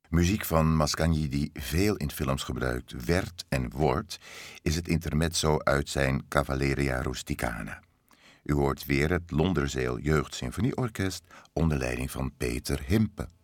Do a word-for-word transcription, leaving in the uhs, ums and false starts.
Muziek van Mascagni die veel in films gebruikt werd en wordt, is het intermezzo uit zijn Cavalleria Rusticana. U hoort weer het Londerzeel Jeugd Symfonieorkest onder leiding van Peter Himpe.